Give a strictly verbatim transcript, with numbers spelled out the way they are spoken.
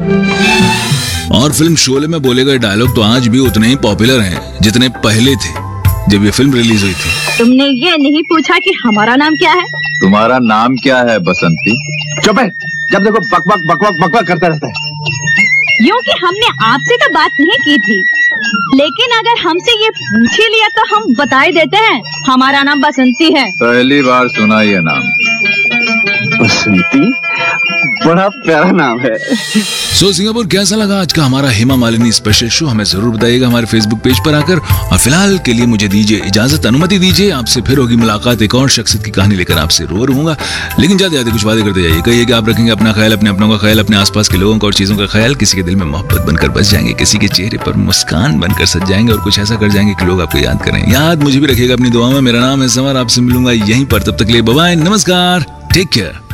और फिल्म शोले में बोले गए डायलॉग तो आज भी उतने ही पॉपुलर हैं जितने पहले थे जब ये फिल्म रिलीज हुई थी। तुमने ये नहीं पूछा कि हमारा नाम क्या है? तुम्हारा नाम क्या है बसंती? चुप है, जब देखो बकबक बकबक बकबक करता रहता है। यूं कि हमने आपसे तो बात नहीं की थी, लेकिन अगर हमसे ये पूछ ही लिया तो हम बता ही देते हैं, हमारा नाम बसंती है। पहली बार सुना ये नाम। बसंती बड़ा प्यारा नाम है। सो सिंगापुर, कैसा लगा आज का हमारा हेमा मालिनी स्पेशल शो? हमें जरूर बताइएगा हमारे फेसबुक पेज पर आकर। और फिलहाल के लिए मुझे दीजिए इजाजत, अनुमति दीजिए। आपसे फिर होगी मुलाकात एक और शख्सियत की कहानी लेकर आपसे रो रहूंगा। लेकिन जाते जाते कुछ वादे करते जाइए। कहिए कि आप रखेंगे अपना ख्याल, अपने अपनों का ख्याल, अपने आसपास के लोगों का और चीजों का ख्याल। किसी के दिल में मोहब्बत बनकर बस जाएंगे, किसी के चेहरे पर मुस्कान बनकर सज जाएंगे और कुछ ऐसा कर जाएंगे कि लोग आपको याद करें। याद मुझे भी रखिएगा अपनी दुआ में। मेरा नाम है समर, आपसे मिलूंगा यहीं पर। तब तक के लिए बाय बाय, नमस्कार, टेक केयर।